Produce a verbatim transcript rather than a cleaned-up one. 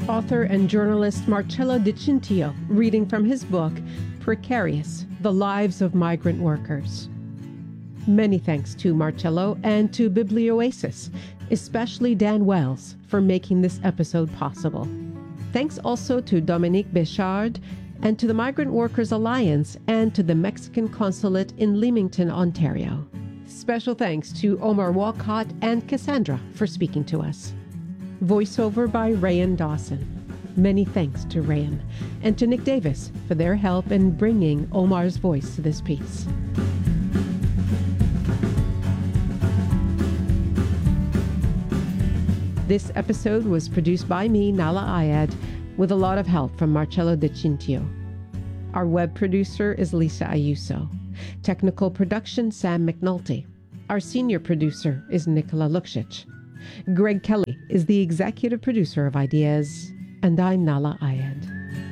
author and journalist Marcello Di Cintio, reading from his book, Precarious: The Lives of Migrant Workers. Many thanks to Marcello and to Biblioasis, especially Dan Wells, for making this episode possible. Thanks also to Dominique Béchard and to the Migrant Workers Alliance and to the Mexican Consulate in Leamington, Ontario. Special thanks to Omar Walcott and Cassandra for speaking to us. Voiceover by Rayan Dawson. Many thanks to Rayan and to Nick Davis for their help in bringing Omar's voice to this piece. This episode was produced by me, Nahlah Ayed, with a lot of help from Marcello Di Cintio. Our web producer is Lisa Ayuso. Technical production, Sam McNulty. Our senior producer is Nicola Lukšić. Greg Kelly is the executive producer of Ideas, and I'm Nahlah Ayed.